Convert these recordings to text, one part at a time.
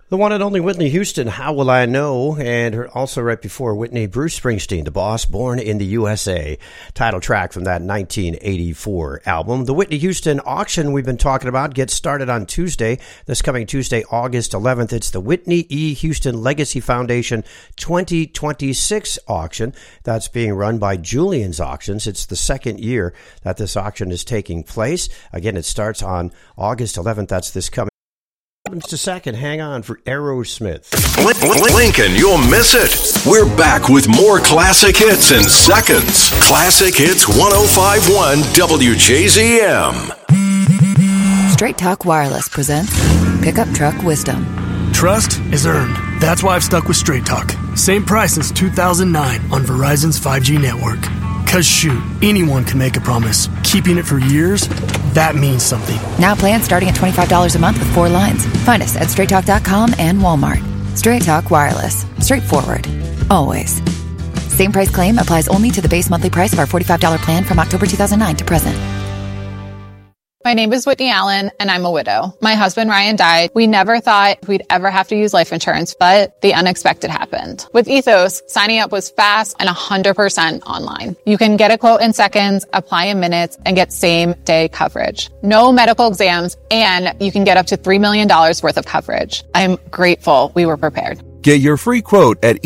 The one and only Whitney Houston, How Will I Know? And also right before Whitney, Bruce Springsteen, The Boss, Born in the USA, title track from that 1984 album. The Whitney Houston auction we've been talking about gets started on Tuesday, this coming Tuesday, August 11th. It's the Whitney E. Houston Legacy Foundation 2026 auction that's being run by Julian's Auctions. It's the second year that this auction is taking place. Again, it starts on August 11th. That's this coming. Just a second, hang on for Aerosmith. Lincoln, you'll miss it. We're back with more classic hits in seconds. Classic Hits 105.1 WJZM. Straight Talk Wireless presents Pickup Truck Wisdom. Trust is earned. That's why I've stuck with Straight Talk. Same price since 2009 on Verizon's 5G network. Cause shoot, anyone can make a promise. Keeping it for years, that means something. Now plans starting at $25 a month with 4 lines. Find us at straighttalk.com and Walmart. Straight Talk Wireless. Straightforward. Always. Same price claim applies only to the base monthly price of our $45 plan from October 2009 to present. My name is Whitney Allen, and I'm a widow. My husband, Ryan, died. We never thought we'd ever have to use life insurance, but the unexpected happened. With Ethos, signing up was fast and 100% online. You can get a quote in seconds, apply in minutes, and get same-day coverage. No medical exams, and you can get up to $3 million worth of coverage. I'm grateful we were prepared. Get your free quote at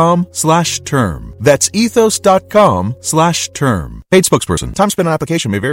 ethos.com/term. That's ethos.com/term. Paid spokesperson. Time spent on application may vary.